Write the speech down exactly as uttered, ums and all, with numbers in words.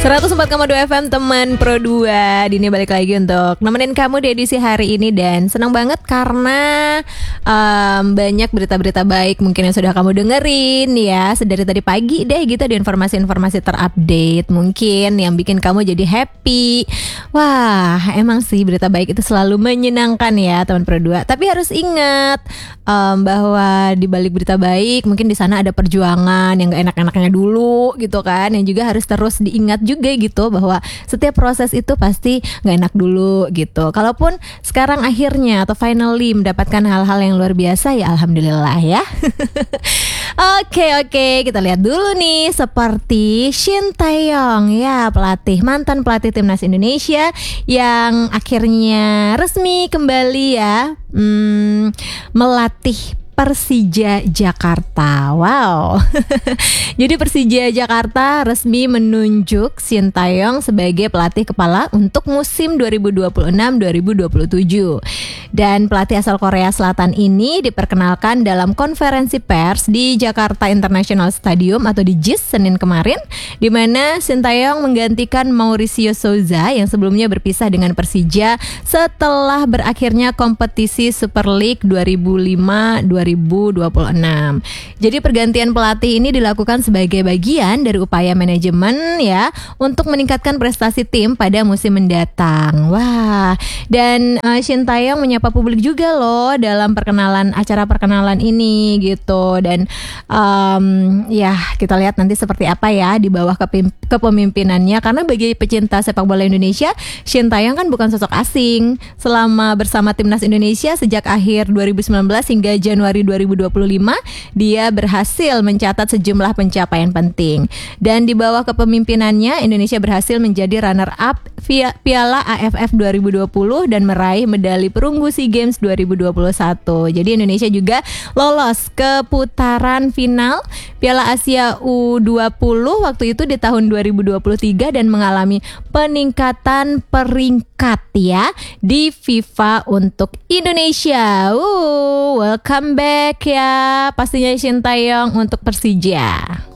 seratus empat koma dua F M teman Pro dua. Dini balik lagi untuk nemenin kamu di edisi hari ini. Dan senang banget karena um, banyak berita-berita baik mungkin yang sudah kamu dengerin ya dari tadi pagi deh gitu, di informasi-informasi terupdate mungkin yang bikin kamu jadi happy. Wah, emang sih berita baik itu selalu menyenangkan ya teman Pro dua. Tapi harus ingat um, bahwa di balik berita baik mungkin di sana ada perjuangan yang gak enak-enaknya dulu gitu kan, yang juga harus terus diingat juga gitu, bahwa setiap proses itu pasti gak enak dulu gitu. Kalaupun sekarang akhirnya atau finally mendapatkan hal-hal yang luar biasa, ya alhamdulillah ya. Oke oke, kita lihat dulu nih, seperti Shin Tae-yong ya, pelatih mantan pelatih timnas Indonesia yang akhirnya resmi kembali ya hmm, melatih Persija Jakarta. Wow. Jadi Persija Jakarta resmi menunjuk Shin Tae-yong sebagai pelatih kepala untuk musim dua ribu dua puluh enam dua ribu dua puluh tujuh. Dan pelatih asal Korea Selatan ini diperkenalkan dalam konferensi pers di Jakarta International Stadium atau di J I S Senin kemarin, di mana Shin Tae-yong menggantikan Mauricio Souza yang sebelumnya berpisah dengan Persija setelah berakhirnya kompetisi Super League dua ribu lima dua ribu dua puluh enam. Jadi pergantian pelatih ini dilakukan sebagai bagian dari upaya manajemen ya untuk meningkatkan prestasi tim pada musim mendatang. Wah, dan uh, Shin Tae-yong menyapa publik juga loh dalam perkenalan acara perkenalan ini gitu. Dan um, ya kita lihat nanti seperti apa ya di bawah kepim- kepemimpinannya, karena bagi pecinta sepak bola Indonesia, Shin Tae-yong kan bukan sosok asing. Selama bersama timnas Indonesia sejak akhir dua ribu sembilan belas hingga Januari dua ribu dua puluh lima, dia berhasil mencatat sejumlah pencapaian penting. Dan di bawah kepemimpinannya, Indonesia berhasil menjadi runner up via Piala A F F dua ribu dua puluh dan meraih medali perunggu SEA Games dua ribu dua puluh satu. Jadi Indonesia juga lolos ke putaran final Piala Asia U dua puluh waktu itu di tahun dua ribu dua puluh tiga dan mengalami peningkatan peringkat ya di FIFA untuk Indonesia. Uh, welcome back ya pastinya Shin Tae-yong untuk Persija.